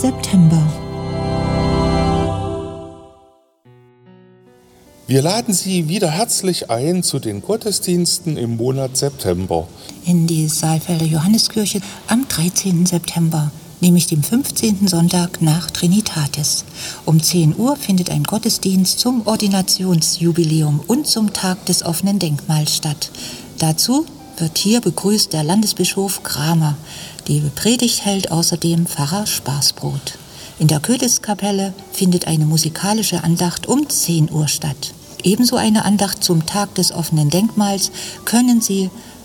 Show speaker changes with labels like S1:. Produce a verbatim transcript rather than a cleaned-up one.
S1: September.
S2: Wir laden Sie wieder herzlich ein zu den Gottesdiensten im Monat September.
S1: In die Saalfelder Johanneskirche am dreizehnten September, nämlich dem fünfzehnten Sonntag nach Trinitatis. Um zehn Uhr findet ein Gottesdienst zum Ordinationsjubiläum und zum Tag des offenen Denkmals statt. Dazu wird hier begrüßt der Landesbischof Kramer. Die Predigt hält außerdem Pfarrer Spaßbrot. In der Köniskapelle findet eine musikalische Andacht um zehn Uhr statt. Ebenso eine Andacht zum Tag des offenen Denkmals können Sie